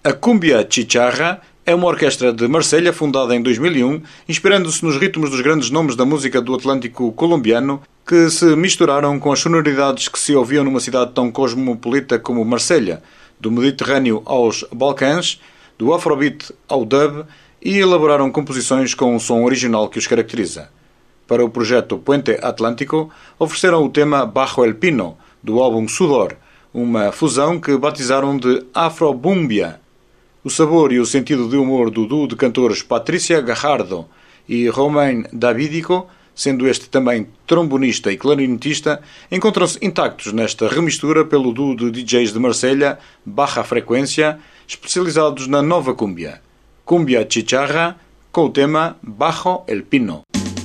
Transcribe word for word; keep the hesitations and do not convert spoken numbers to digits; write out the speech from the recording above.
A Cumbia Chicharra é uma orquestra de Marselha fundada em dois mil e um, inspirando-se nos ritmos dos grandes nomes da música do Atlântico colombiano, que se misturaram com as sonoridades que se ouviam numa cidade tão cosmopolita como Marselha, do Mediterrâneo aos Balcãs, do Afrobeat ao dub, e elaboraram composições com um som original que os caracteriza. Para o projeto Puente Atlântico, ofereceram o tema Bajo el Pino, do álbum Sudor, uma fusão que batizaram de Afrobumbia. O sabor e o sentido de humor do duo de cantores Patricia Gajardo e Romain Davidico, sendo este também trombonista e clarinetista, encontram-se intactos nesta remistura pelo duo de D Js de Marselha, Baja Frequência, especializados na nova cúmbia. Cumbia Chicharra, com o tema Bajo el Pino.